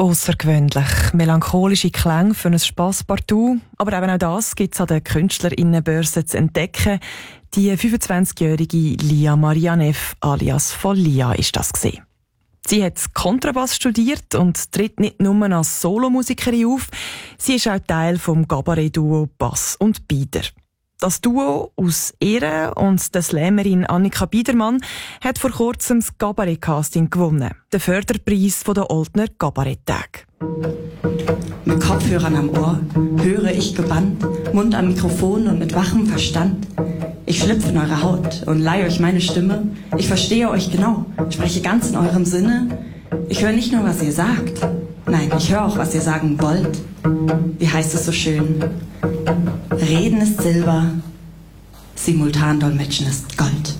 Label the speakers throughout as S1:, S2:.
S1: Aussergewöhnlich. Melancholische Klänge für ein Spasspartout. Aber eben auch das gibt es an der Künstlerinnenbörse zu entdecken. Die 25-jährige Lia Marianev alias Follia ist das gewesen. Sie hat Kontrabass studiert und tritt nicht nur als Solomusikerin auf, sie ist auch Teil vom Cabaret-Duo Bass und Bieder. Das Duo aus ihr und der Slammerin Annika Biedermann hat vor kurzem das Cabaret-Casting gewonnen, den Förderpreis der Oldner Cabaret-Tage.
S2: Mit Kopfhörern am Ohr höre ich gebannt, Mund am Mikrofon und mit wachem Verstand. Ich schlüpfe in eure Haut und leihe euch meine Stimme. Ich verstehe euch genau, spreche ganz in eurem Sinne. Ich höre nicht nur, was ihr sagt, nein, ich höre auch, was ihr sagen wollt. Wie heißt es so schön? Reden ist Silber, Simultandolmetschen ist Gold.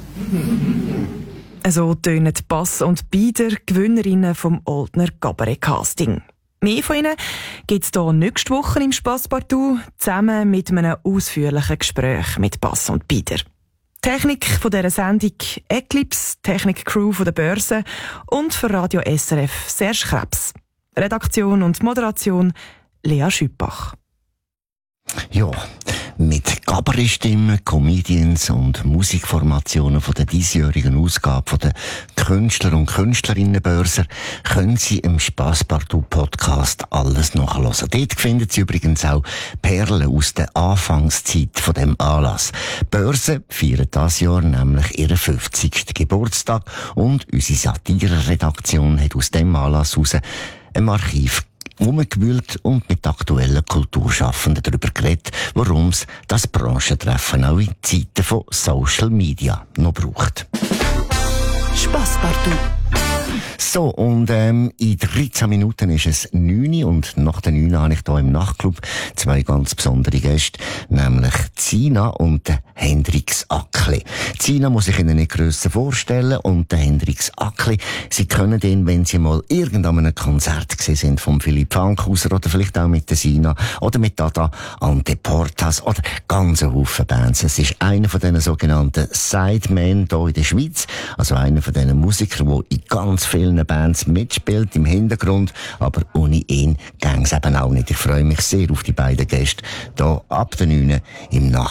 S1: So tönen Bass und Bieder, Gewinnerinnen vom Oldner Cabaret-Casting. Mehr von ihnen gibt es hier nächste Woche im Spasspartout, zusammen mit einem ausführlichen Gespräch mit Bass und Bieder. Technik von dieser Sendung Eclipse, Technik-Crew von der Börse und für Radio SRF Serge Krebs. Redaktion und Moderation Lea Schüppach.
S3: Ja, mit Cabaret-Stimmen, Comedians und Musikformationen von der diesjährigen Ausgabe von der Künstler- und Künstlerinnenbörse können Sie im Spasspartout-Podcast alles nachhören. Dort finden Sie übrigens auch Perlen aus der Anfangszeit von dem Anlass. Die Börse feiert dieses Jahr nämlich ihren 50. Geburtstag und unsere Satire-Redaktion hat aus dem Anlass heraus ein Archiv umgewühlt und mit aktuellen Kulturschaffenden darüber geredet, warum es das Branchentreffen auch in Zeiten von Social Media noch braucht.
S2: Spasspartout.
S3: So, und in 13 Minuten ist es 9 und nach der 9 habe ich hier im Nachtclub zwei ganz besondere Gäste, nämlich Zina und Hendrix Ackli. Zina muss ich Ihnen nicht grösser vorstellen und der Hendrix Ackli, Sie kennen ihn, wenn Sie mal irgendwann an einem Konzert gesehen sind vom Philipp Fankhauser oder vielleicht auch mit der Sina oder mit Dada Anteportas oder ganz ein Haufen Bands. Es ist einer von diesen sogenannten Sidemen hier in der Schweiz, also einer von diesen Musikern, der in ganz vielen Bands mitspielt im Hintergrund, aber ohne ihn gäng's eben auch nicht. Ich freue mich sehr auf die beiden Gäste hier ab der 9 im Nacht.